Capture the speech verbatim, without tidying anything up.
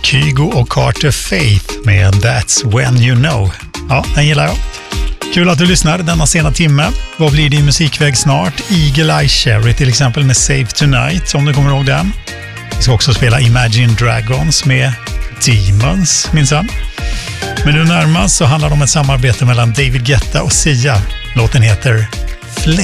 Kygo och Carter Faith med That's When You Know. Ja, den gillar jag. Kul att du lyssnar denna sena timme. Vad blir din musikväg snart? Eagle Eye Cherry till exempel med Save Tonight, om du kommer ihåg den. Vi ska också spela Imagine Dragons med Demons, minsann. Men nu närmast så handlar det om ett samarbete mellan David Guetta och Sia. Låten heter Flame.